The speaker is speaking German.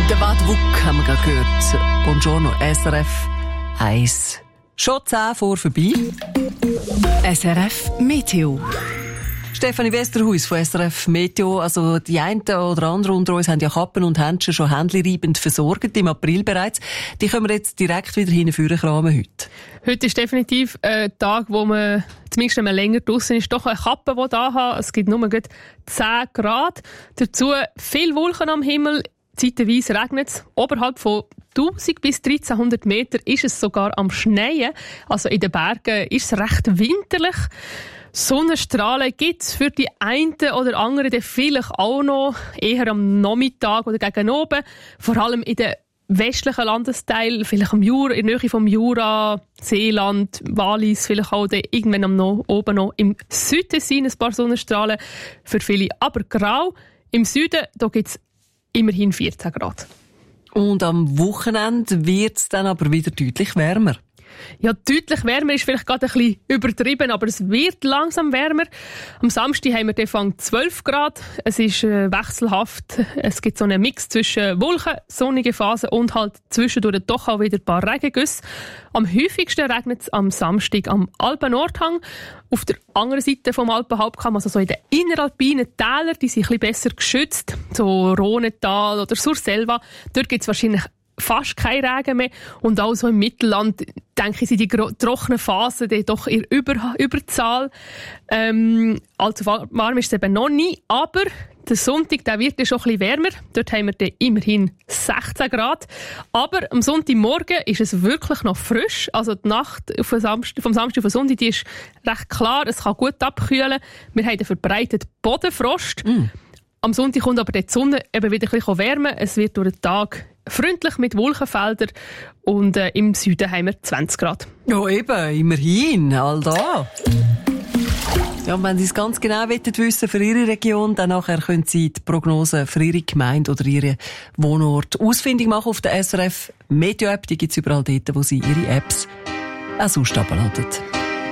Der Bad Wuck haben wir gerade gehört. Buongiorno, SRF 1. Schon 10 vor vorbei. SRF Meteo. Stefanie Westerhuis von SRF Meteo. Also die einen oder anderen unter uns haben ja Kappen und Händchen schon händchenreibend versorgt, im April bereits. Die können wir jetzt direkt wieder hinführen kramen heute. Heute ist definitiv ein Tag, wo man zumindest wenn man länger draussen ist, doch eine Kappe da haben. Es gibt nur 10 Grad. Dazu viel Wolken am Himmel. Zeitweise regnet es. Oberhalb von 1000 bis 1300 Meter ist es sogar am Schneien. Also in den Bergen ist es recht winterlich. Sonnenstrahlen gibt es für die einen oder anderen dann vielleicht auch noch, eher am Nachmittag oder gegen oben. Vor allem in den westlichen Landesteilen, vielleicht am Jura, in der Nähe vom Jura, Seeland, Wallis, vielleicht auch irgendwann oben noch im Süden sind ein paar Sonnenstrahlen. Für viele aber grau. Im Süden gibt es immerhin 14 Grad. Und am Wochenende wird es dann aber wieder deutlich wärmer. Ja, deutlich wärmer ist vielleicht gerade ein bisschen übertrieben, aber es wird langsam wärmer. Am Samstag haben wir Anfang 12 Grad. Es ist wechselhaft. Es gibt so einen Mix zwischen Wolken, sonnige Phasen und halt zwischendurch doch auch wieder ein paar Regengüsse. Am häufigsten regnet es am Samstag am Alpen-Nordhang. Auf der anderen Seite vom Alpenhauptkamm, also so in den inneralpinen Tälern, die sind ein bisschen besser geschützt, so Rhonetal oder Surselva, dort gibt es wahrscheinlich fast kein Regen mehr. Und auch so im Mittelland, denke ich, sind die trockenen Phasen doch in Überzahl. Allzu warm ist es eben noch nie, aber der Sonntag, der wird schon ein bisschen wärmer. Dort haben wir dann immerhin 16 Grad. Aber am Sonntagmorgen ist es wirklich noch frisch. Also die Nacht vom Samstag auf den Sonntag, die ist recht klar. Es kann gut abkühlen. Wir haben einen verbreiteten Bodenfrost. Am Sonntag kommt aber die Sonne eben wieder ein bisschen wärmen. Es wird durch den Tag freundlich mit Wolkenfeldern und im Süden haben wir 20 Grad. Ja eben, immerhin, all da. Ja, und wenn Sie es ganz genau wissen für Ihre Region, dann nachher können Sie die Prognose für Ihre Gemeinde oder Ihren Wohnort ausfindig machen auf der SRF Meteo App. Die gibt es überall dort, wo Sie Ihre Apps auch sonst abladen.